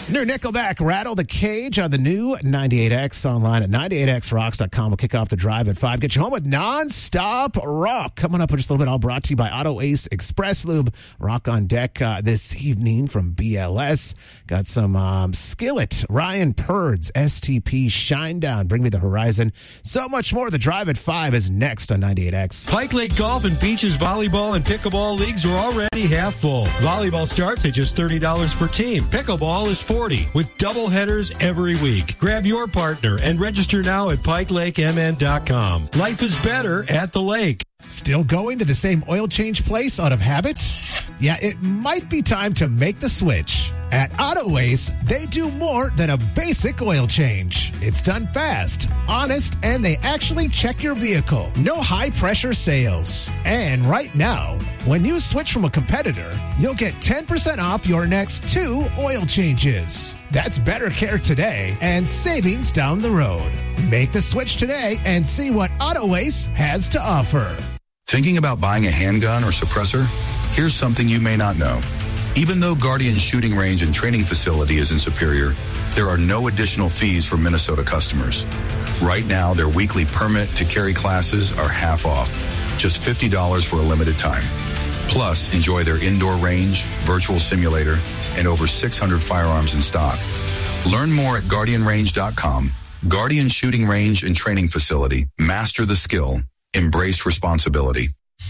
New Nickelback, Rattle the Cage on the new 98X, online at 98xrocks.com. We'll kick off the drive at 5. Get you home with non-stop rock. Coming up in just a little bit, all brought to you by Auto Ace Express Lube. Rock on deck this evening from BLS. Got some Skillet, Ryan Purds, STP, Shinedown, Bring Me the Horizon. So much more. The drive at 5 is next on 98X. Pike Lake Golf and Beaches volleyball and pickleball leagues are already half full. Volleyball starts at just $30 per team. Pickleball is $40 with double headers every week. Grab your partner and register now at PikeLakeMN.com. Life is better at the lake. Still going to the same oil change place out of habit? Yeah, it might be time to make the switch. At Auto Ace, they do more than a basic oil change. It's done fast, honest, and they actually check your vehicle. No high-pressure sales. And right now, when you switch from a competitor, you'll get 10% off your next 2 oil changes. That's better care today and savings down the road. Make the switch today and see what Auto Ace has to offer. Thinking about buying a handgun or suppressor? Here's something you may not know. Even though Guardian Shooting Range and Training Facility is in Superior, there are no additional fees for Minnesota customers. Right now, their weekly permit to carry classes are half off, just $50 for a limited time. Plus, enjoy their indoor range, virtual simulator, and over 600 firearms in stock. Learn more at GuardianRange.com. Guardian Shooting Range and Training Facility. Master the skill. Embrace responsibility.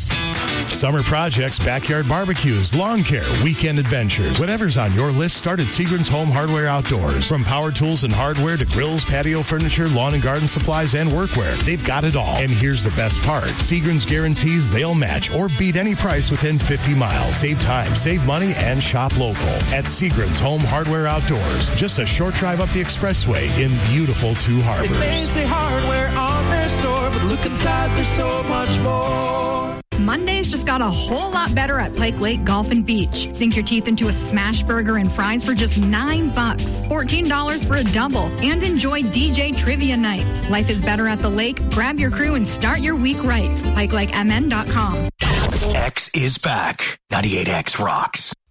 Summer projects, backyard barbecues, lawn care, weekend adventures. Whatever's on your list, start at Seagram's Home Hardware Outdoors. From power tools and hardware to grills, patio furniture, lawn and garden supplies, and workwear, they've got it all. And here's the best part. Seagram's guarantees they'll match or beat any price within 50 miles. Save time, save money, and shop local. At Seagram's Home Hardware Outdoors. Just a short drive up the expressway in beautiful Two Harbors. It may say hardware on their store, but look inside, there's so much more. Mondays just got a whole lot better at Pike Lake Golf and Beach. Sink your teeth into a smash burger and fries for just $9, $14 for a double, and enjoy DJ Trivia Nights. Life is better at the lake. Grab your crew and start your week right. PikeLakeMN.com. X is back. 98X rocks.